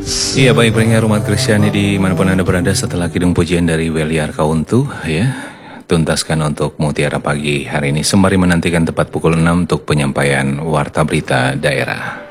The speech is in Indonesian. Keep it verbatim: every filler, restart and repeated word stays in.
Iya, baik pendengar umat Kristiani di manapun Anda berada, setelah kidung pujian dari Weliar Kauntu ya, tuntaskan untuk Mutiara Pagi hari ini sembari menantikan tepat pukul enam untuk penyampaian Warta Berita Daerah.